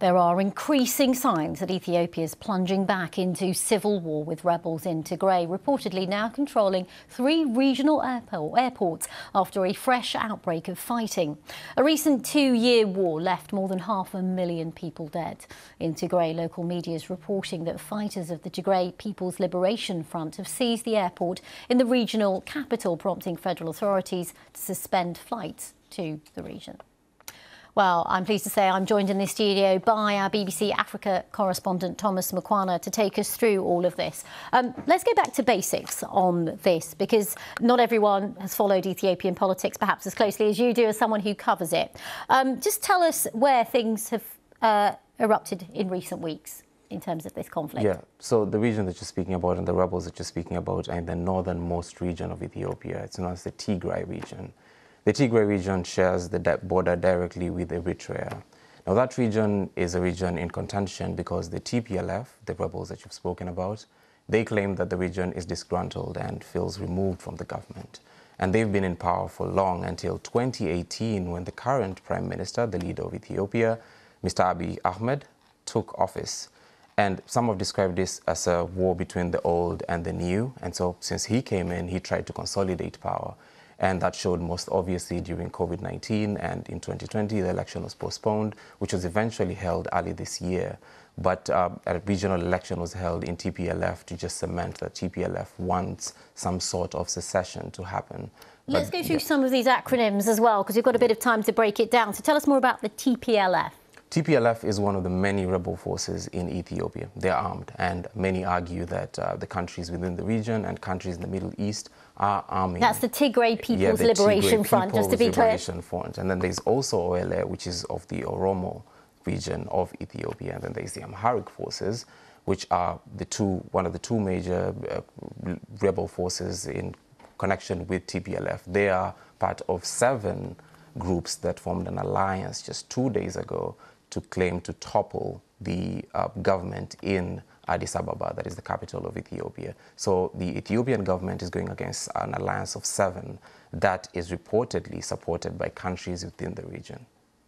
There are increasing signs that Ethiopia is plunging back into civil war with rebels in Tigray, reportedly now controlling 3 regional airports after a fresh outbreak of fighting. A recent 2-year war left more than 500,000 people dead. In Tigray, local media is reporting that fighters of the Tigray People's Liberation Front have seized the airport in the regional capital, prompting federal authorities to suspend flights to the region. Well, I'm pleased to say I'm joined in this studio by our BBC Africa correspondent Thomas Mukwana to take us through all of this. Let's go back to basics on this, because not everyone has followed Ethiopian politics perhaps as closely as you do, as someone who covers it. Just tell us where things have erupted in recent weeks in terms of this conflict. Yeah, so the region that you're speaking about and the rebels that you're speaking about are in the northernmost region of Ethiopia. It's known as the Tigray region. The Tigray region shares the border directly with Eritrea. Now, that region is a region in contention because the TPLF, the rebels that you've spoken about, they claim that the region is disgruntled and feels removed from the government. And they've been in power for long, until 2018, when the current Prime Minister, the leader of Ethiopia, Mr. Abiy Ahmed, took office. And some have described this as a war between the old and the new. And so since he came in, he tried to consolidate power. And that showed most obviously during COVID-19, and in 2020 the election was postponed, which was eventually held early this year. But a regional election was held in TPLF to just cement that TPLF wants some sort of secession to happen. Let's go through some of these acronyms as well, because you've got a bit of time to break it down. So tell us more about the TPLF. TPLF is one of the many rebel forces in Ethiopia. They're armed, and many argue that the countries within the region and countries in the Middle East are arming. That's the Tigray People's Liberation Front, just to be clear. Front. And then there's also OLA, which is of the Oromo region of Ethiopia. And then there's the Amharic forces, which are one of the two major rebel forces in connection with TPLF. They are part of 7 groups that formed an alliance just 2 days ago to claim to topple the government in Addis Ababa, that is the capital of Ethiopia. So the Ethiopian government is going against an alliance of 7 that is reportedly supported by countries within the region.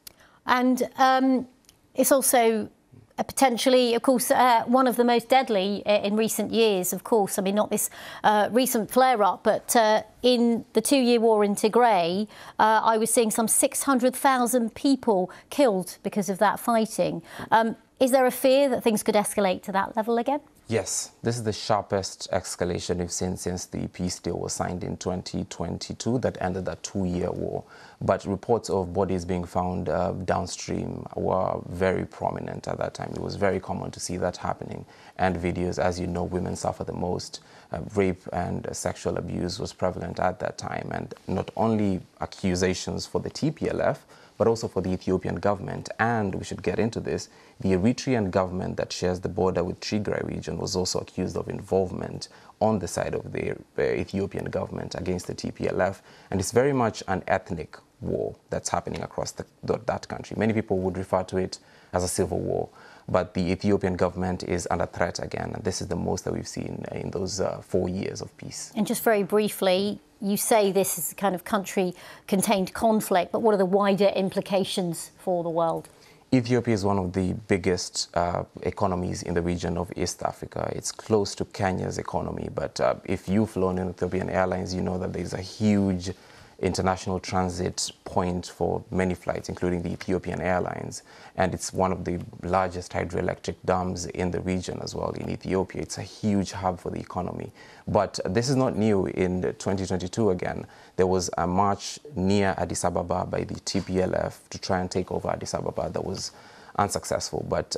And it's also potentially, of course, one of the most deadly in recent years, of course. I mean, not this recent flare-up, but in the 2-year war in Tigray, I was seeing some 600,000 people killed because of that fighting. Is there a fear that things could escalate to that level again? Yes, this is the sharpest escalation we've seen since the peace deal was signed in 2022 that ended that 2-year war. But reports of bodies being found downstream were very prominent at that time. It was very common to see that happening. And videos, as you know, women suffer the most. Rape and sexual abuse was prevalent at that time. And not only accusations for the TPLF, but also for the Ethiopian government. And we should get into this. The Eritrean government that shares the border with Tigray region was also accused of involvement on the side of the Ethiopian government against the TPLF. And it's very much an ethnic war that's happening across that country. Many people would refer to it as a civil war. But the Ethiopian government is under threat again. And this is the most that we've seen in those 4 years of peace. And just very briefly, you say this is a kind of country-contained conflict, but what are the wider implications for the world? Ethiopia is one of the biggest economies in the region of East Africa. It's close to Kenya's economy, but if you've flown in Ethiopian Airlines, you know that there's a huge international transit point for many flights, including the Ethiopian Airlines. And it's one of the largest hydroelectric dams in the region as well in Ethiopia. It's a huge hub for the economy. But this is not new. In 2022 again, there was a march near Addis Ababa by the TPLF to try and take over Addis Ababa that was unsuccessful. But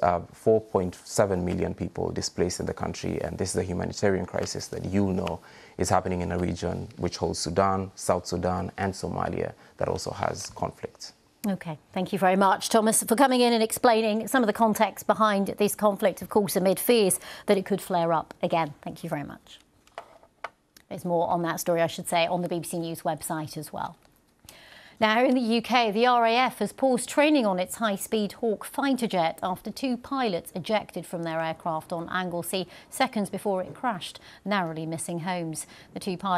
4.7 million people displaced in the country, and this is a humanitarian crisis that you know is happening in a region which holds Sudan, South Sudan, and Somalia that also has conflicts. OK, thank you very much, Thomas, for coming in and explaining some of the context behind this conflict, of course, amid fears that it could flare up again. Thank you very much. There's more on that story, I should say, on the BBC News website as well. Now, in the UK, the RAF has paused training on its high-speed Hawk fighter jet after 2 pilots ejected from their aircraft on Anglesey seconds before it crashed, narrowly missing homes. The 2 pilots